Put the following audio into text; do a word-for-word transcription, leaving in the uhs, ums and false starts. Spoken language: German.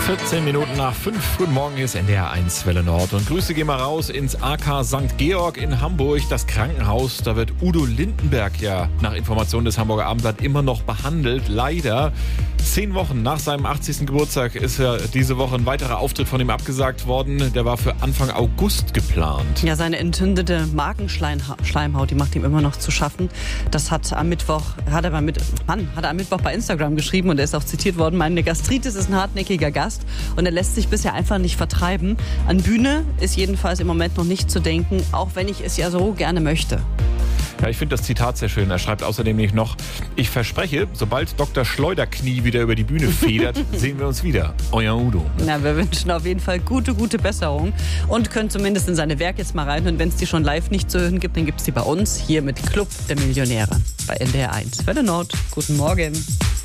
vierzehn Minuten nach fünf. Guten Morgen, hier ist N D R eins Welle Nord. Und Grüße gehen mal raus ins A K Sankt Georg in Hamburg. Das Krankenhaus, da wird Udo Lindenberg ja nach Informationen des Hamburger Abendblatt immer noch behandelt. Leider. Zehn Wochen nach seinem achtzigsten Geburtstag ist ja diese Woche ein weiterer Auftritt von ihm abgesagt worden. Der war für Anfang August geplant. Ja, seine entzündete Magenschleimhaut, die macht ihm immer noch zu schaffen. Das hat am Mittwoch, hat er, mit, Mann, hat er am Mittwoch bei Instagram geschrieben und er ist auch zitiert worden. Meine Gastritis ist ein hartnäckiger Gast und er lässt sich bisher einfach nicht vertreiben. An Bühne ist jedenfalls im Moment noch nicht zu denken, auch wenn ich es ja so gerne möchte. Ja, ich finde das Zitat sehr schön. Er schreibt außerdem nämlich noch: Ich verspreche, sobald Doktor Schleuderknie wieder über die Bühne federt, sehen wir uns wieder. Euer Udo. Na, wir wünschen auf jeden Fall gute, gute Besserung und können zumindest in seine Werke jetzt mal rein. Und wenn es die schon live nicht zu hören gibt, dann gibt es die bei uns hier mit Club der Millionäre bei N D R eins. Welle Nord, guten Morgen.